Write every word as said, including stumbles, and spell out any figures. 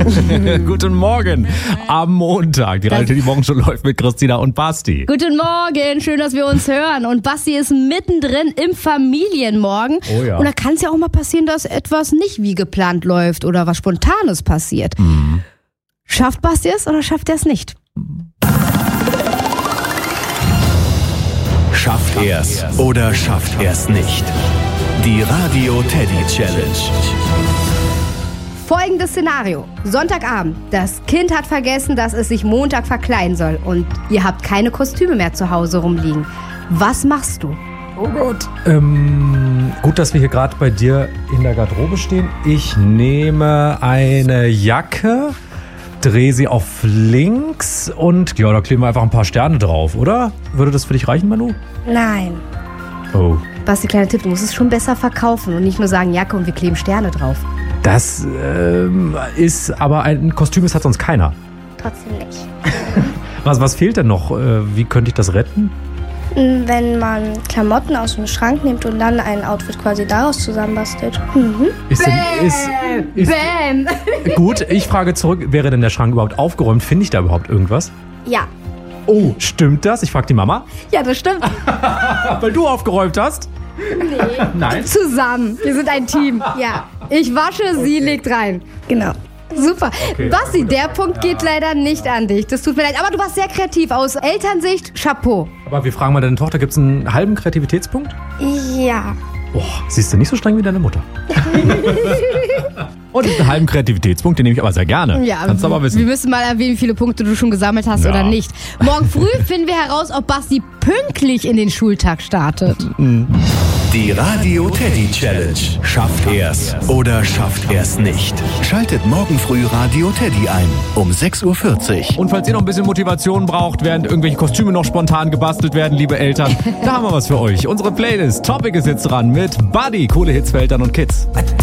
Guten Morgen am Montag. Die Radio Teddy Morgen schon läuft mit Christina und Basti. Guten Morgen, schön, dass wir uns hören. Und Basti ist mittendrin im Familienmorgen. Oh ja. Und da kann es ja auch mal passieren, dass etwas nicht wie geplant läuft oder was Spontanes passiert. Mhm. Schafft Basti es oder schafft er es nicht? Schafft er's oder schafft er's nicht? Die Radio Teddy Challenge. Folgendes Szenario. Sonntagabend. Das Kind hat vergessen, dass es sich Montag verkleiden soll. Und ihr habt keine Kostüme mehr zu Hause rumliegen. Was machst du? Oh Gott. Ähm, gut, dass wir hier gerade bei dir in der Garderobe stehen. Ich nehme eine Jacke, drehe sie auf links und ja, da kleben wir einfach ein paar Sterne drauf, oder? Würde das für dich reichen, Manu? Nein. Oh. Basti, kleiner Tipp, du musst es schon besser verkaufen und nicht nur sagen Jacke und wir kleben Sterne drauf. Das ähm, ist aber ein Kostüm, das hat sonst keiner. Trotzdem nicht. Was, was fehlt denn noch? Äh, wie könnte ich das retten? Wenn man Klamotten aus dem Schrank nimmt und dann ein Outfit quasi daraus zusammenbastelt. Mhm. Ist denn, ist, ist, Bam! gut, ich frage zurück, wäre denn der Schrank überhaupt aufgeräumt? Finde ich da überhaupt irgendwas? Ja. Oh, stimmt das? Ich frage die Mama. Ja, das stimmt. Weil du aufgeräumt hast? Nee. Nein. Zusammen. Wir sind ein Team. Ja. Ich wasche, sie legt rein. Genau. Super. Okay. Basti, der Punkt geht leider nicht an dich. Das tut mir leid. Aber du warst sehr kreativ. Aus Elternsicht, Chapeau. Aber wir fragen mal deine Tochter, gibt es einen halben Kreativitätspunkt? Ja. Oh, siehst du nicht so streng wie deine Mutter. Und einen halben Kreativitätspunkt, den nehme ich aber sehr gerne. Ja, Kannst du aber wir wissen. müssen mal erwähnen, wie viele Punkte du schon gesammelt hast Ja. oder nicht. Morgen früh finden wir heraus, ob Basti pünktlich in den Schultag startet. Die Radio Teddy Challenge. Schafft er's oder schafft er's nicht? Schaltet morgen früh Radio Teddy ein um sechs Uhr vierzig. Und falls ihr noch ein bisschen Motivation braucht, während irgendwelche Kostüme noch spontan gebastelt werden, liebe Eltern, da haben wir was für euch. Unsere Playlist Topic ist jetzt dran mit Buddy, coole Hits für Eltern und Kids.